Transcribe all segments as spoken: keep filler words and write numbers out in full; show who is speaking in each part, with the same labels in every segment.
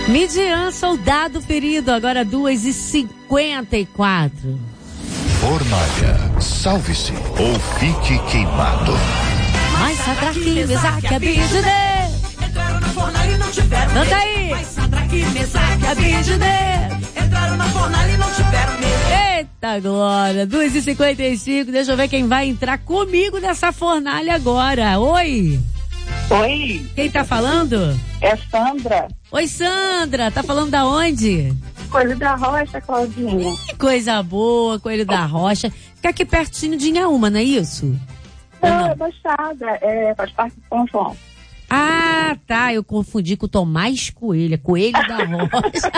Speaker 1: Midian, soldado ferido, agora duas e cinquenta e quatro.
Speaker 2: Fornalha, salve-se ou fique queimado.
Speaker 1: Mas Sadraque, Mesaque, Abidne.
Speaker 3: Entraram na fornalha e não tiveram medo.
Speaker 1: Canta aí.
Speaker 3: Mas Sadraque, Mesaque, Abidne. Entraram na fornalha e não tiveram medo.
Speaker 1: Eita glória, duas e cinquenta e cinco, deixa eu ver quem vai entrar comigo nessa fornalha agora. Oi.
Speaker 4: Oi.
Speaker 1: Quem tá falando?
Speaker 4: É Sandra.
Speaker 1: Oi, Sandra, tá falando da onde?
Speaker 4: Coelho da Rocha, Claudinha.
Speaker 1: Que coisa boa, Coelho da Rocha. Fica aqui pertinho de Inhaúma, não é isso?
Speaker 4: Não,
Speaker 1: não?
Speaker 4: é Baixada, é, faz parte do São João.
Speaker 1: Ah, tá, eu confundi com o Tomás Coelho, Coelho da Rocha.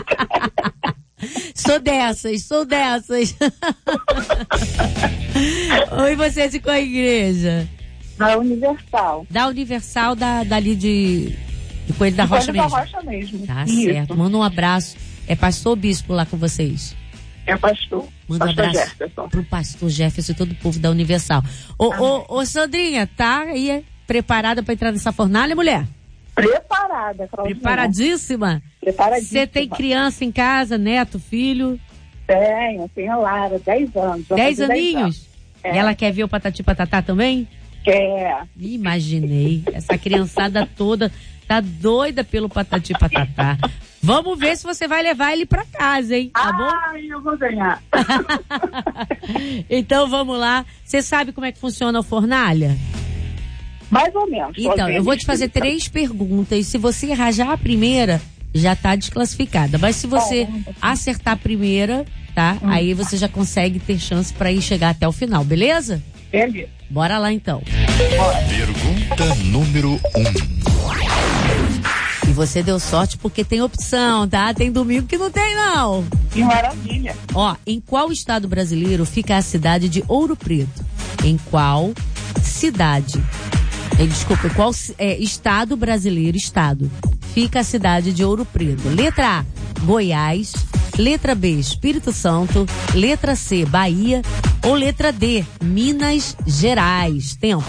Speaker 1: Sou dessas, sou dessas. Oi, você é de qual igreja?
Speaker 4: Da Universal.
Speaker 1: Da Universal, da, dali de, de Coelho da Rocha
Speaker 4: Coelho
Speaker 1: mesmo.
Speaker 4: da Rocha mesmo.
Speaker 1: Tá
Speaker 4: Isso.
Speaker 1: certo, manda um abraço. É pastor ou bispo lá com vocês?
Speaker 4: É pastor.
Speaker 1: Manda um
Speaker 4: pastor
Speaker 1: abraço
Speaker 4: Jefferson.
Speaker 1: pro pastor Jefferson e todo o povo da Universal. Ô, ô, ô, Sandrinha, tá aí preparada pra entrar nessa fornalha, mulher?
Speaker 4: Preparada, Claudinha.
Speaker 1: Preparadíssima?
Speaker 4: Preparadíssima.
Speaker 1: Você tem criança em casa, neto, filho?
Speaker 4: Tenho, tenho a Lara, dez anos. vai
Speaker 1: Dez
Speaker 4: fazer
Speaker 1: aninhos?
Speaker 4: anos. É.
Speaker 1: E ela quer ver o Patati Patatá também?
Speaker 4: Quer.
Speaker 1: Imaginei. Essa criançada toda tá doida pelo Patati Patatá. Vamos ver se você vai levar ele pra casa, hein? Tá bom?
Speaker 4: Ai, eu vou ganhar.
Speaker 1: Então vamos lá. Você sabe como é que funciona o fornalha?
Speaker 4: Mais ou menos.
Speaker 1: Então,
Speaker 4: Claudinha.
Speaker 1: eu vou te fazer três perguntas. Se você errar já a primeira, já tá desclassificada. Mas se você acertar a primeira, tá?
Speaker 4: Hum.
Speaker 1: Aí você já consegue ter chance pra ir chegar até o final, beleza?
Speaker 4: Beleza.
Speaker 1: Bora lá então.
Speaker 2: Pergunta número um.
Speaker 1: E você deu sorte porque tem opção, tá? Tem domingo que não tem, não.
Speaker 4: Que maravilha.
Speaker 1: Ó, em qual estado brasileiro fica a cidade de Ouro Preto? Em qual cidade? Eh, desculpa, em qual é, estado brasileiro, estado, fica a cidade de Ouro Preto? Letra A, Goiás. Letra B, Espírito Santo. Letra C, Bahia. Ou letra D, Minas Gerais. Tempo.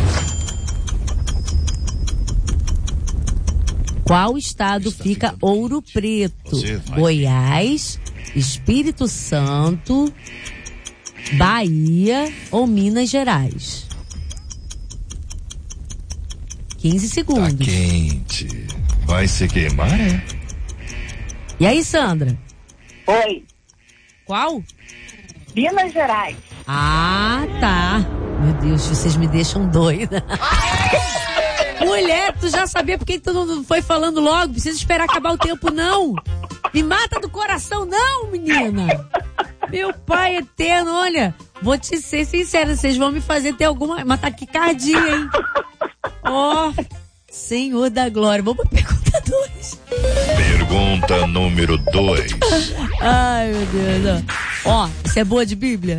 Speaker 1: Qual estado fica Ouro Preto? Goiás, Espírito Santo, Bahia ou Minas Gerais? quinze
Speaker 2: Tá
Speaker 1: segundos.
Speaker 2: quente. Vai se queimar, é?
Speaker 1: E aí, Sandra?
Speaker 4: Oi.
Speaker 1: Qual?
Speaker 4: Minas Gerais.
Speaker 1: Ah, tá. Meu Deus, vocês me deixam doida. Mulher, tu já sabia por que tu não foi falando logo? Precisa esperar acabar o tempo, não. Me mata do coração, não, menina. Meu pai eterno, olha, vou te ser sincera, vocês vão me fazer ter alguma... uma taquicardia, hein? Ó, oh, Senhor da Glória. Vamos pra pergunta dois.
Speaker 2: Pergunta número dois.
Speaker 1: Ai, meu Deus. Ó, você é boa de Bíblia?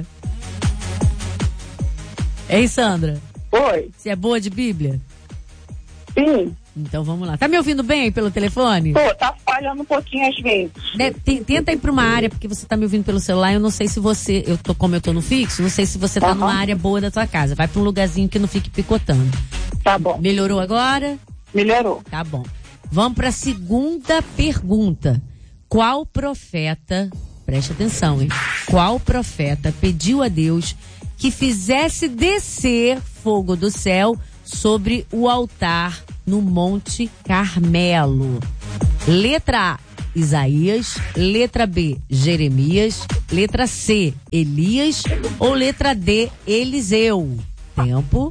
Speaker 1: Hein, Sandra?
Speaker 4: Oi.
Speaker 1: Você é boa de Bíblia?
Speaker 4: Sim.
Speaker 1: Então vamos lá. Tá me ouvindo bem aí pelo telefone?
Speaker 4: Pô, tá falhando um pouquinho às vezes.
Speaker 1: De, te, tenta ir pra uma área, porque você tá me ouvindo pelo celular. Eu não sei se você, eu tô, como eu tô no fixo, não sei se você tá
Speaker 4: Uhum.
Speaker 1: numa área boa da tua casa. Vai pra um lugarzinho que não fique picotando.
Speaker 4: Tá bom.
Speaker 1: Melhorou agora?
Speaker 4: Melhorou.
Speaker 1: Tá bom. Vamos pra segunda pergunta. Qual profeta, preste atenção, hein? Qual profeta pediu a Deus que fizesse descer fogo do céu sobre o altar no Monte Carmelo? Letra A, Isaías. Letra B, Jeremias. Letra C, Elias. Ou letra D, Eliseu? Tempo.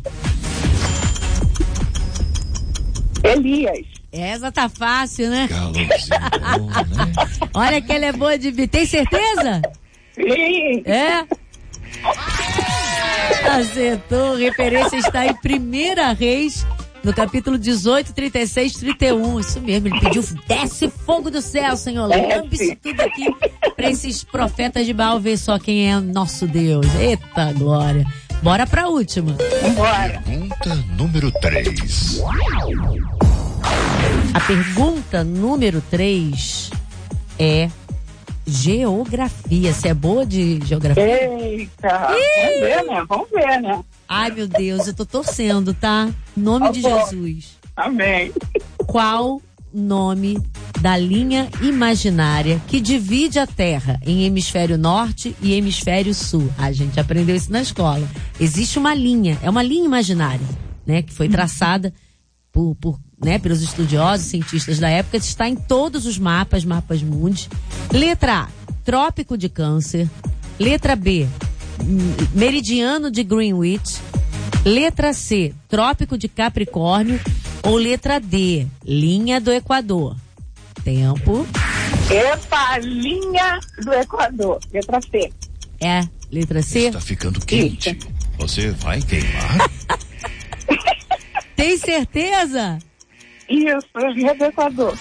Speaker 4: Elias.
Speaker 1: Essa tá fácil, né?
Speaker 2: Calorzinho bom, né?
Speaker 1: Olha que ela é boa de... Tem certeza?
Speaker 4: Sim.
Speaker 1: É? Acertou. Referência está em Primeira Reis, no capítulo dezoito, trinta e seis, trinta e um. Isso mesmo, ele pediu, desce fogo do céu, Senhor. Lambe isso tudo aqui para esses profetas de Baal ver só quem é nosso Deus. Eita glória. Bora pra última.
Speaker 4: Bora.
Speaker 2: Pergunta número três.
Speaker 1: A pergunta número três é geografia. Você é boa de geografia?
Speaker 4: Eita. Vamos ver, né? Vamos ver, né?
Speaker 1: Ai, meu Deus, eu tô torcendo, tá? Em nome
Speaker 4: Tá
Speaker 1: de
Speaker 4: bom.
Speaker 1: Jesus.
Speaker 4: Amém.
Speaker 1: Qual o nome da linha imaginária que divide a Terra em hemisfério norte e hemisfério sul. A gente aprendeu isso na escola. Existe uma linha, é uma linha imaginária, né, que foi traçada por, por, né, pelos estudiosos, cientistas da época, está em todos os mapas, mapas mundi. Letra A, Trópico de Câncer. Letra B, Meridiano de Greenwich. Letra C, Trópico de Capricórnio. Ou letra D, Linha do Equador. Tempo.
Speaker 4: Epa, linha do Equador. Letra C.
Speaker 1: É, letra C?
Speaker 2: Está ficando quente.
Speaker 4: Isso.
Speaker 2: Você vai queimar?
Speaker 1: Tem certeza?
Speaker 4: Isso, linha do Equador.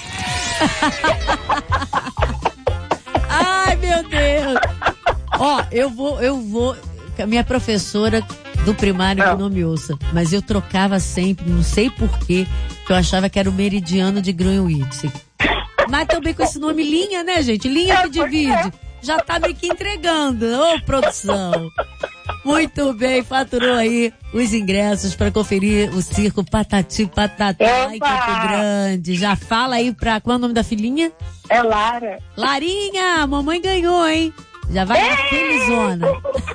Speaker 1: Ai, meu Deus. Ó, eu vou, eu vou... A minha professora do primário que não me ouça, mas eu trocava sempre, não sei porquê, que eu achava que era o Meridiano de Greenwich. Mas também com esse nome linha, né, gente? Linha que divide. Já tá meio que entregando. Ô, produção. Muito bem, faturou aí os ingressos para conferir o circo Patati Patatá em Campo Grande. Já fala aí pra... Qual é o nome da filhinha?
Speaker 4: É Lara.
Speaker 1: Larinha, mamãe ganhou, hein? Já vai na felizona.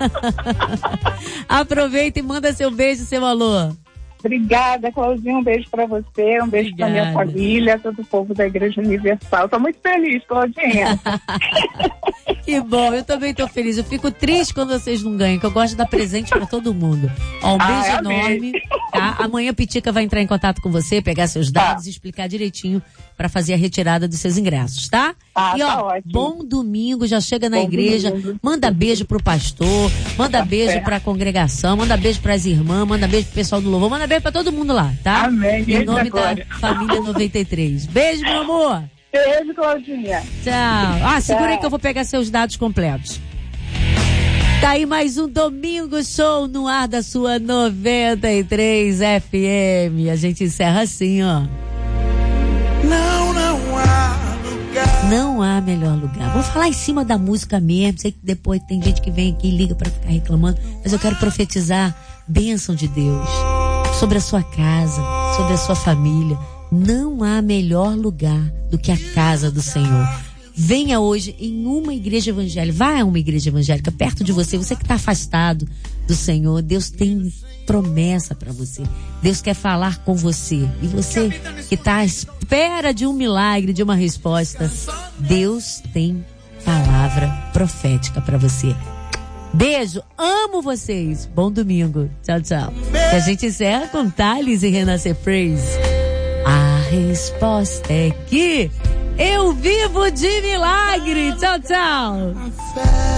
Speaker 1: Aproveita e manda seu beijo, seu alô.
Speaker 4: Obrigada, Claudinha. Um beijo pra você, um beijo pra minha família, todo o povo da Igreja Universal. Tô muito feliz, Claudinha.
Speaker 1: Que bom, eu também tô feliz. Eu fico triste quando vocês não ganham, que eu gosto de dar presente pra todo mundo. Ó, um beijo
Speaker 4: ah,
Speaker 1: enorme. Tá? Amanhã a Pitica vai entrar em contato com você, pegar seus dados tá. e explicar direitinho pra fazer a retirada dos seus ingressos, tá?
Speaker 4: Ah,
Speaker 1: e ó,
Speaker 4: tá ótimo.
Speaker 1: Bom domingo, já chega na
Speaker 4: bom
Speaker 1: igreja,
Speaker 4: domingo.
Speaker 1: Manda beijo pro pastor, manda tá beijo certo. pra congregação, manda beijo pras irmãs, manda beijo pro pessoal do louvor, manda beijo pra todo mundo lá, tá?
Speaker 4: Amém.
Speaker 1: Em nome da família noventa e três. Beijo, meu amor.
Speaker 4: Beijo, Claudinha.
Speaker 1: Tchau. Ah, segura Tchau. aí que eu vou pegar seus dados completos. Tá aí mais um Domingo Show no ar da sua noventa e três F M. A gente encerra assim, ó.
Speaker 3: Não, não há lugar.
Speaker 1: Não há melhor lugar. Vou falar em cima da música mesmo. Sei que depois tem gente que vem aqui e liga pra ficar reclamando. Mas eu quero profetizar bênção de Deus sobre a sua casa, sobre a sua família. Não há melhor lugar do que a casa do Senhor. Venha hoje em uma igreja evangélica. Vá a uma igreja evangélica perto de você. Você que está afastado do Senhor, Deus tem promessa para você. Deus quer falar com você. E você que está à espera de um milagre, de uma resposta, Deus tem palavra profética para você. Beijo, amo vocês. Bom domingo. Tchau, tchau. E a gente encerra com Thales e Renascer Praise. A resposta é que eu vivo de milagre. Tchau, tchau.